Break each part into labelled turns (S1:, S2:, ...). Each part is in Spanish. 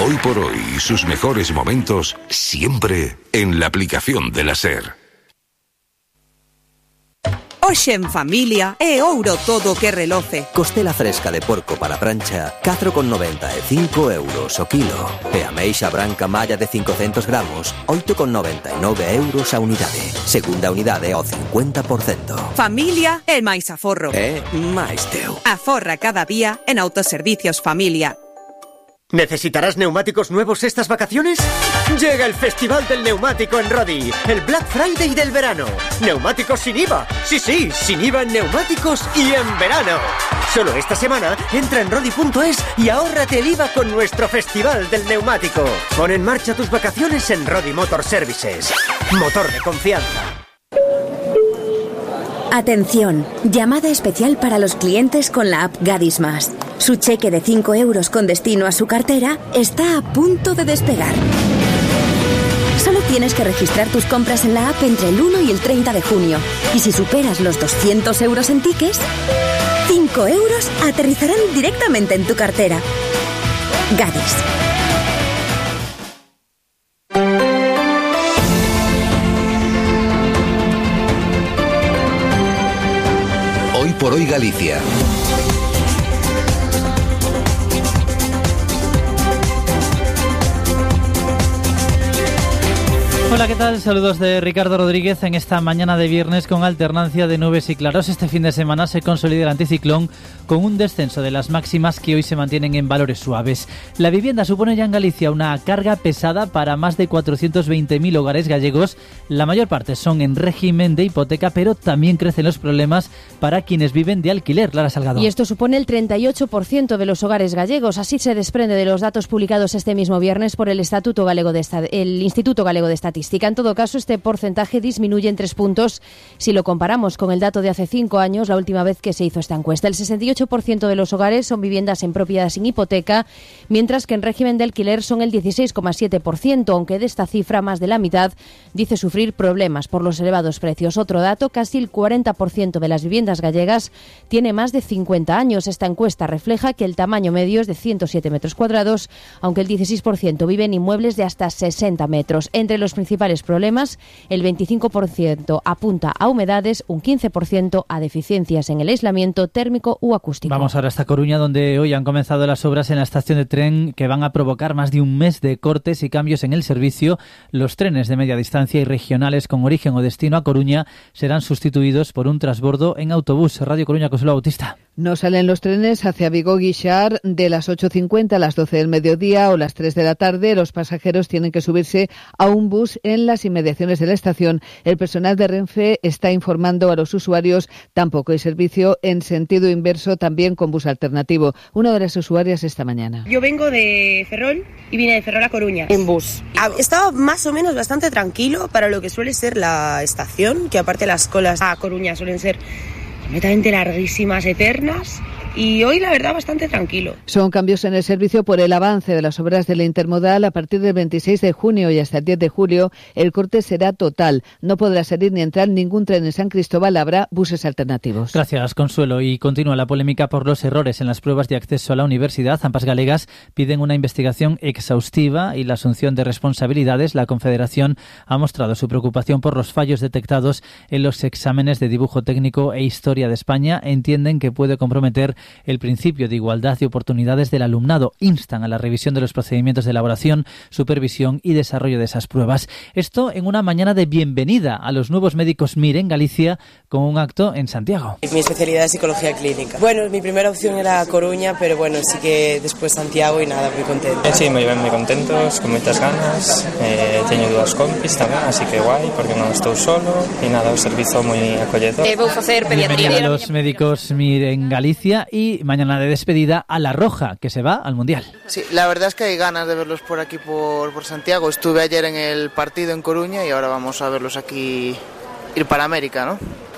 S1: Hoy por hoy, sus mejores momentos siempre en la aplicación de la SER.
S2: Hoxe en familia é ouro todo que reloce.
S3: Costela fresca de porco para prancha, 4,95 euros o kilo. E ameixa branca malla de 500 gramos, 8,99 euros a unidade. Segunda unidade ao 50%.
S2: Familia é máis aforro.
S3: É máis teu.
S2: Aforra cada día en Autoservicios Familia.
S4: ¿Necesitarás neumáticos nuevos estas vacaciones? Llega el Festival del Neumático en Rodi, el Black Friday del verano. Neumáticos sin IVA. Sí, sin IVA en neumáticos y en verano. Solo esta semana entra en rodi.es y ahórrate el IVA con nuestro Festival del Neumático. Pon en marcha tus vacaciones en Rodi Motor Services. Motor de confianza.
S5: Atención, llamada especial para los clientes con la app Gadis Más. Su cheque de 5 euros con destino a su cartera está a punto de despegar. Solo tienes que registrar tus compras en la app entre el 1 y el 30 de junio. Y si superas los 200 euros en tickets, 5 euros aterrizarán directamente en tu cartera. Gadis.
S1: Hoy por hoy Galicia.
S6: Hola, ¿qué tal? Saludos de Ricardo Rodríguez en esta mañana de viernes con alternancia de nubes y claros. Este fin de semana se consolida el anticiclón con un descenso de las máximas que hoy se mantienen en valores suaves. La vivienda supone ya en Galicia una carga pesada para más de 420.000 hogares gallegos. La mayor parte son en régimen de hipoteca, pero también crecen los problemas para quienes viven de alquiler. Lara Salgado.
S7: Y esto supone el 38% de los hogares gallegos. Así se desprende de los datos publicados este mismo viernes por el Instituto Galego de Estadística. En todo caso, este porcentaje disminuye en 3 puntos si lo comparamos con el dato de hace 5 años, la última vez que se hizo esta encuesta. El 68% de los hogares son viviendas en propiedad sin hipoteca, mientras que en régimen de alquiler son el 16,7%, aunque de esta cifra más de la mitad dice sufrir problemas por los elevados precios. Otro dato, casi el 40% de las viviendas gallegas tiene más de 50 años. Esta encuesta refleja que el tamaño medio es de 107 metros cuadrados, aunque el 16% vive en inmuebles de hasta 60 metros. Entre los principales problemas, el 25% apunta a humedades, un 15% a deficiencias en el aislamiento térmico u acústico.
S6: Vamos ahora hasta Coruña, donde hoy han comenzado las obras en la estación de tren que van a provocar más de un mes de cortes y cambios en el servicio. Los trenes de media distancia y regionales con origen o destino a Coruña serán sustituidos por un transbordo en autobús. Radio Coruña, Consuelo Bautista.
S8: No salen los trenes hacia Vigo-Guixar de las 8:50 a las 12 del mediodía o las 3 de la tarde. Los pasajeros tienen que subirse a un bus en las inmediaciones de la estación. El personal de Renfe está informando a los usuarios. Tampoco hay servicio en sentido inverso, también con bus alternativo. Una de las usuarias esta mañana.
S9: Yo vengo de Ferrol y vine de Ferrol a Coruña en bus. Estaba más o menos bastante tranquilo para lo que suele ser la estación, que aparte las colas a Coruña suelen ser completamente larguísimas, eternas, y hoy la verdad bastante tranquilo.
S8: Son cambios en el servicio por el avance de las obras de la intermodal. A partir del 26 de junio y hasta el 10 de julio el corte será total. No podrá salir ni entrar ningún tren en San Cristóbal. Habrá buses alternativos.
S6: Gracias, Consuelo. Y continúa la polémica por los errores en las pruebas de acceso a la universidad. Ambas galegas piden una investigación exhaustiva y la asunción de responsabilidades. La Confederación ha mostrado su preocupación por los fallos detectados en los exámenes de dibujo técnico e historia de España. Entienden que puede comprometer el principio de igualdad de oportunidades del alumnado. Instan a la revisión de los procedimientos de elaboración, supervisión y desarrollo de esas pruebas. Esto en una mañana de bienvenida a los nuevos médicos MIR en Galicia con un acto en Santiago.
S10: Mi especialidad es psicología clínica. Bueno, mi primera opción era Coruña, pero bueno, sí que después Santiago y nada, muy contento.
S11: Sí, moi contentos, con moitas ganas. Teño 2 compis tamén, así que guai, porque non estou solo e nada, o servizo moi acolledor.
S9: Vou facer pediatría.
S6: Bienvenida a los médicos MIR en Galicia y mañana de despedida a La Roja, que se va al Mundial.
S12: Sí, la verdad es que hay ganas de verlos por aquí, por Santiago. Estuve ayer en el partido en Coruña y ahora vamos a verlos aquí, ir para América, ¿no?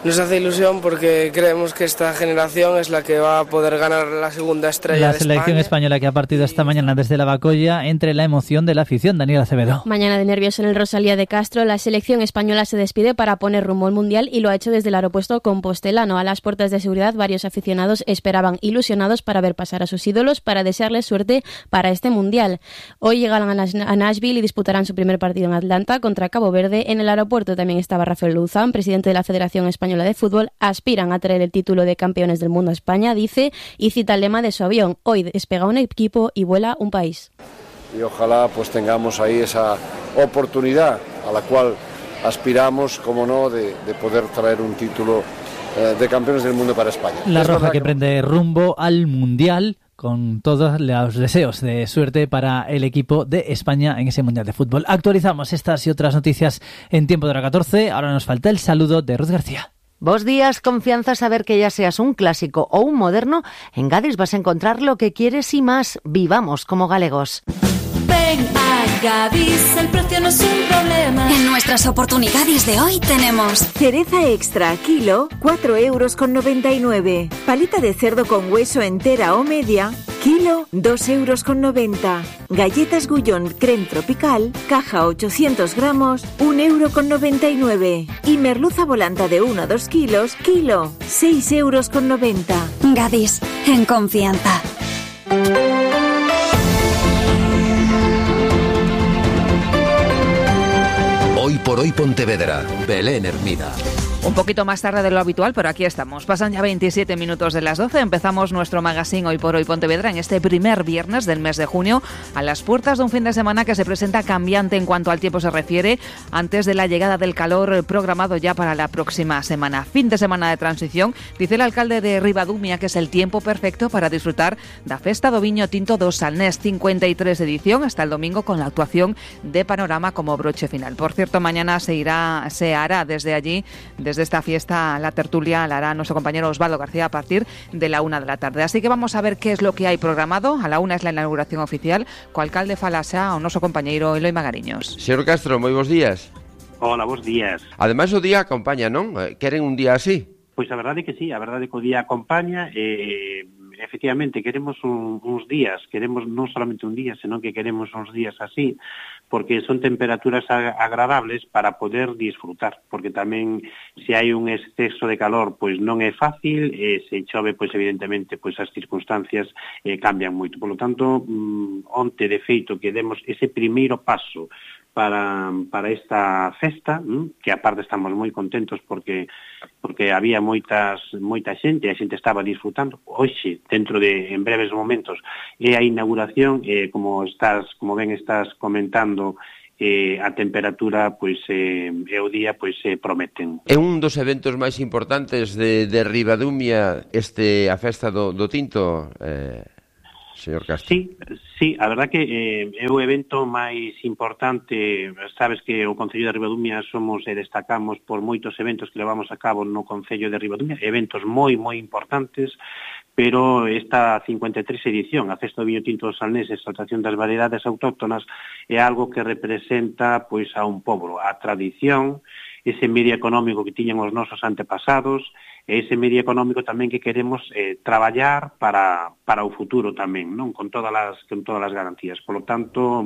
S13: Nos hace ilusión porque creemos que esta generación es la que va a poder ganar la segunda estrella de
S6: selección
S13: España.
S6: española que ha partido esta mañana desde la Bacolla entre la emoción de la afición. Daniel Acevedo.
S14: Mañana de nervios en el Rosalía de Castro. La selección española se despide para poner rumbo al Mundial y lo ha hecho desde el aeropuerto compostelano. A las puertas de seguridad, varios aficionados esperaban ilusionados para ver pasar a sus ídolos para desearles suerte para este Mundial. Hoy llegan a Nashville y disputarán su primer partido en Atlanta contra Cabo Verde. En el aeropuerto también estaba Rafael Luzán, presidente de la Federación Española de Fútbol. Aspiran a traer el título de campeones del mundo a España, dice, y cita el lema de su avión: hoy despega un equipo y vuela un país.
S15: Y ojalá pues tengamos ahí esa oportunidad a la cual aspiramos, como no, de poder traer un título de campeones del mundo para España.
S6: La roja que prende rumbo al Mundial, con todos los deseos de suerte para el equipo de España en ese Mundial de Fútbol. Actualizamos estas y otras noticias en tiempo de hora 14. Ahora nos falta el saludo de Ruth García.
S16: Bos días, confianza, saber que ya seas un clásico o un moderno, en Gadis vas a encontrar lo que quieres y más. Vivamos como galegos.
S17: Ven a Gadis, el precio no es un problema. En nuestras oportunidades de hoy tenemos
S18: cereza extra, kilo, 4,99 €. Palita de cerdo con hueso entera o media, kilo, 2,90 €. Galletas Gullón creme tropical, caja 800 gramos, 1,99 €. Y merluza volanta de 1 a 2 kilos, kilo, 6,90 €.
S17: Gadis, en confianza.
S1: Hoy por hoy Pontevedra, Belén Hermida.
S19: Un poquito más tarde de lo habitual, pero aquí estamos. Pasan ya 27 minutos de las 12. Empezamos nuestro magazine Hoy por Hoy Pontevedra en este primer viernes del mes de junio, a las puertas de un fin de semana que se presenta cambiante en cuanto al tiempo se refiere, antes de la llegada del calor programado ya para la próxima semana. Fin de semana de transición, dice el alcalde de Ribadumia, que es el tiempo perfecto para disfrutar da Festa do Viño Tinto do Salnés, 53 edición, hasta el domingo, con la actuación de Panorama como broche final. Por cierto, mañana se hará desde allí, desde esta fiesta, la tertulia la hará nuestro compañero Osvaldo García a partir de la 1 de la tarde. Así que vamos a ver qué es lo que hay programado. A la 1 es la inauguración oficial. Co alcalde falasa o noso compañeiro Eloi Magariños.
S20: Señor Castro, moi bons días.
S21: Hola, bons días.
S20: Ademais o día acompaña, non? Queren un día así?
S21: Pois a verdade que sí, a verdade que o día acompaña. Efectivamente, queremos uns días, queremos non solamente un día, senón que queremos uns días así, porque son temperaturas agradables para poder disfrutar, porque tamén se hai un exceso de calor, pois non é fácil, se chove, pois evidentemente, pois as circunstancias cambian moito. Por lo tanto, onte de feito que demos ese primeiro paso para esta festa, que aparte estamos moi contentos porque había moita xente, a xente estaba disfrutando. Hoxe, en breves momentos, é a inauguración, como ben estás comentando, a temperatura pois e o día pois prometen.
S20: É un dos eventos máis importantes de Ribadumia a festa do tinto, señor Castro.
S21: Sí, a verdad que é o evento máis importante. Sabes que o Concello de Ribadumia somos e destacamos por moitos eventos que levamos a cabo no Concello de Ribadumia, eventos moi importantes, pero esta 53 edición, a Festa do Viño Tinto do Salnés, exaltación das variedades autóctonas, é algo que representa pois a un pobo, a tradición, ese medio económico que tiñan os nosos antepasados, e ese medio económico tamén que queremos traballar para o futuro tamén, non? Con todas as garantías. Por lo tanto,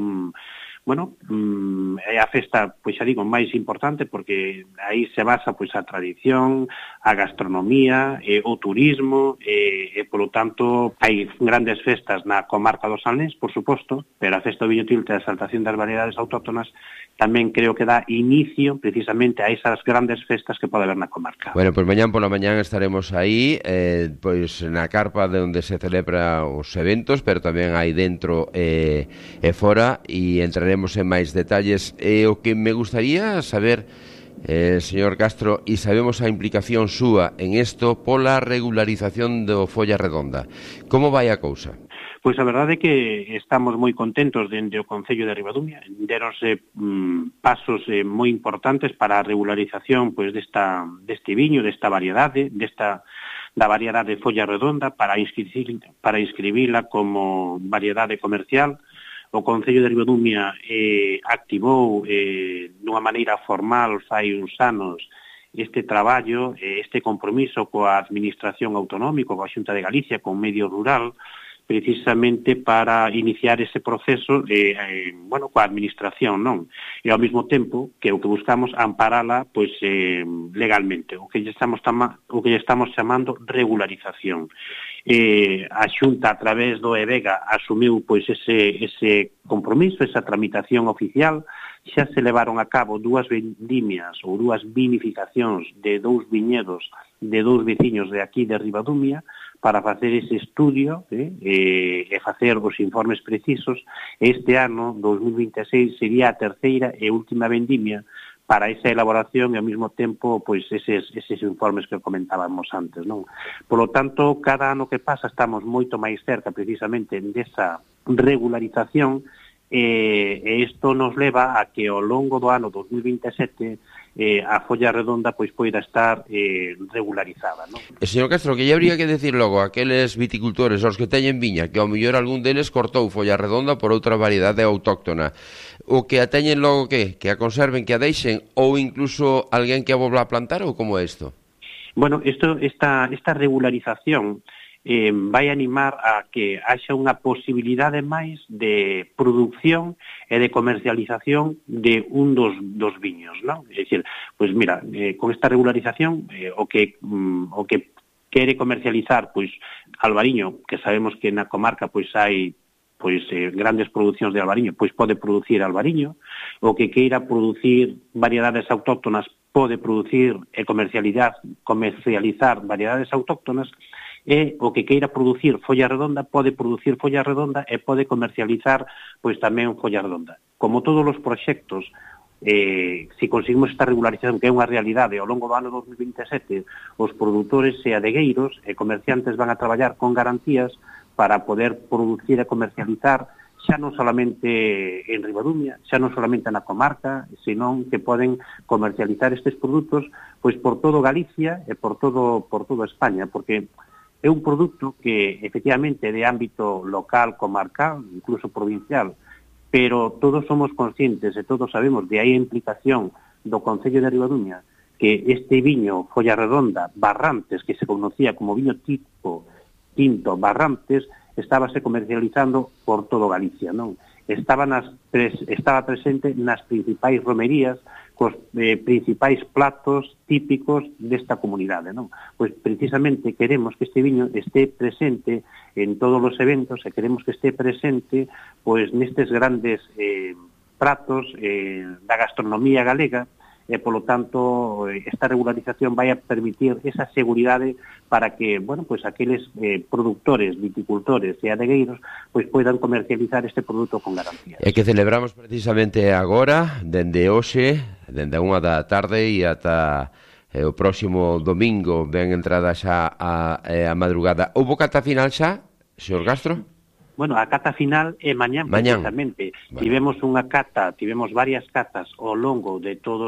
S21: é a festa, pois xa digo, máis importante, porque aí se basa pois a tradición, a gastronomía, o turismo, e polo tanto hai grandes festas na comarca do Salnés, por suposto, pero a Festa do Viño Tinto e a exaltación das variedades autóctonas tamén creo que dá inicio precisamente a esas grandes festas que pode haber na comarca.
S20: Bueno, pois mañán pola mañán estaremos aí, pois na carpa de onde se celebra os eventos, pero tamén aí dentro e fora, e entraremos en máis detalles. O que me gustaría saber, señor Castro, e sabemos a implicación súa en isto pola regularización do Folla Redonda. Como vai a cousa?
S21: Pois a verdade é que estamos moi contentos dende o Concello de Ribadumia. Deronse pasos moi importantes para a regularización pois deste viño, desta variedade, da variedade Folla Redonda, para inscribila como variedade comercial. O Concello de Ribadumia activou dunha maneira formal fai uns anos este traballo, este compromiso coa Administración Autonómica, coa Xunta de Galicia, con medio rural, precisamente para iniciar ese proceso coa Administración, non? E ao mesmo tempo que o que buscamos amparala pois legalmente, o que lle estamos chamando regularización. A Xunta, a través do EVEGA, asumiu pois ese compromiso, esa tramitación oficial. Xa se levaron a cabo 2 vendimias ou 2 vinificacións de 2 viñedos de 2 veciños de aquí de Ribadumia para facer ese estudio e facer os informes precisos. Este ano, 2026, sería a terceira e última vendimia para esa elaboración e ao mesmo tempo pois eses informes que comentábamos antes, non? Por lo tanto, cada ano que pasa estamos moito máis cerca precisamente desa regularización e isto nos leva a que ao longo do ano 2027 a folla redonda pois poida estar regularizada, non?
S20: Señor Castro, que lle habría que decir logo a aqueles viticultores aos que teñen viña que ao mellor algún deles cortou folla redonda por outra variedade autóctona, o que a teñen logo que a conserven, que a deixen, ou incluso alguén que a volva a plantar, ou como é isto?
S21: Bueno, esta regularización vai animar a que haxa unha posibilidade máis de produción e de comercialización de un dos viños, non? É dicir, pois mira, con esta regularización o que quere comercializar pois albariño, que sabemos que na comarca pois hai grandes producións de albariño, pois pode producir albariño, o que queira producir variedades autóctonas pode producir e comercializar variedades autóctonas, e o que queira producir folla redonda pode producir folla redonda e pode comercializar pois tamén folla redonda. Como todos os proxectos, se conseguimos esta regularización, que é unha realidade, ao longo do ano 2027, os produtores e adegueiros e comerciantes van a traballar con garantías para poder producir e comercializar xa non solamente en Ribadumia, xa non solamente na comarca, senón que poden comercializar estes produtos pois por todo Galicia e por todo España, porque é un produto que efectivamente é de ámbito local, comarcal, incluso provincial, pero todos somos conscientes e todos sabemos, de aí a implicación do Concello de Ribadumia, que este viño folla redonda Barrantes, que se conocía como viño tipo tinto Barrantes, estábase comercializando por todo Galicia, non? Estaba presente nas principais romerías, cos principais platos típicos desta comunidade, non? Pois precisamente queremos que este viño este presente en todos os eventos e queremos que este presente pois nestes grandes pratos da gastronomía galega e, polo tanto, esta regularización vai a permitir esa seguridade para que, bueno, pois aqueles produtores, viticultores e adegueiros pois poidan comercializar este produto con garantías.
S20: E que celebramos precisamente agora, dende hoxe, dende a 1 da tarde e ata o próximo domingo, ben entrada xa a madrugada. Houbo cata final xa, señor Castro?
S21: Bueno, a cata final é mañán, precisamente. Bueno. Tivemos varias catas ao longo de todo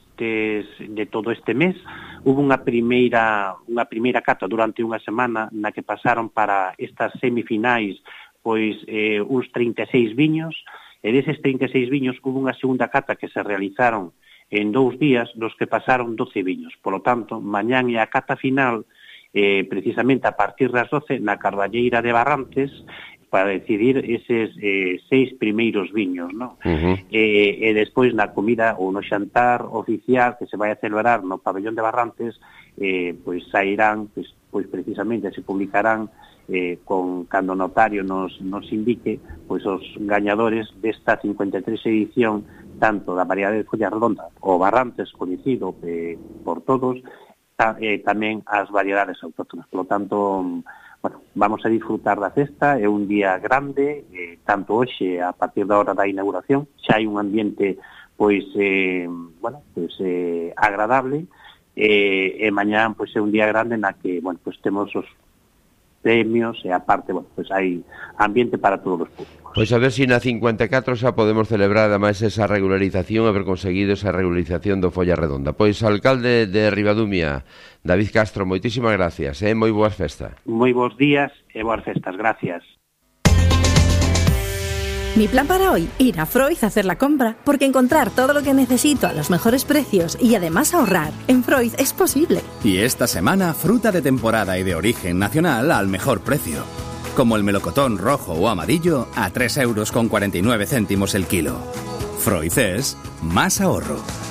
S21: este mes. Hubo unha primeira cata durante unha semana na que pasaron para estas semifinais pois uns 36 viños, e deses 36 viños hubo unha segunda cata que se realizaron en 2 días, dos que pasaron 12 viños. Por lo tanto, mañán é a cata final, precisamente a partir das 12, na Carballeira de Barrantes, para decidir eses 6 primeiros viños, non? E despois na comida ou no xantar oficial que se vai a celebrar no pabellón de Barrantes, pois sairán, pois precisamente se publicarán cando o notario nos indique pois os gañadores desta 53 edición, tanto da variedade de folla redonda o Barrantes, coñecido por todos, tamén as variedades autóctonas. Por lo tanto, bueno, vamos a disfrutar da festa, é un día grande, tanto hoxe a partir da hora da inauguración, xa hai un ambiente pois agradable, e mañán pois é un día grande na que, bueno, pois temos os premios e aparte, bueno, pois hai ambiente para todos os públicos.
S20: Pois a ver se na 54 xa podemos celebrar ademais esa regularización, haber conseguido esa regularización do folla redonda. Pois alcalde de Ribadumia, David Castro, moitísimas gracias, moi boas festas.
S21: Moi bons días e boas festas, gracias.
S3: Mi plan para hoy, ir a Freud a hacer la compra, porque encontrar todo lo que necesito a los mejores precios y además ahorrar en Freud es posible.
S22: Y esta semana, fruta de temporada y de origen nacional al mejor precio. Como el melocotón rojo o amarillo a 3,49 € el kilo. Freud es más ahorro.